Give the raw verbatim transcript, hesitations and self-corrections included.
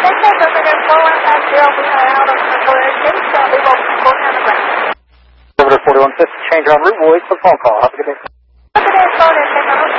They said that they're going to go out that jail, we are out of the bridge. They said we will go down the ground. Over to forty-one fifty, change on route, we'll wait for the phone call. Have a good day. Have a good day, phone in,